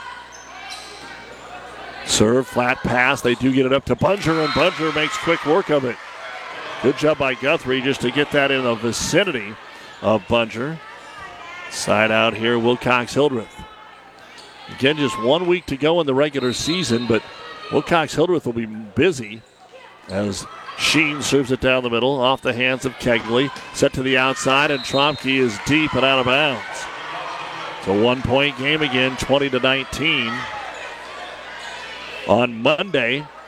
[SPEAKER 2] Serve, flat pass. They do get it up to Bunger, and Bunger makes quick work of it. Good job by Guthrie just to get that in the vicinity of Bunger. Side out here, Wilcox Hildreth. Again, just one week to go in the regular season, but Wilcox Hildreth will be busy as Sheen serves it down the middle, off the hands of Kegley. Set to the outside, and Tromke is deep and out of bounds. It's a one-point game again, twenty to nineteen. On Monday,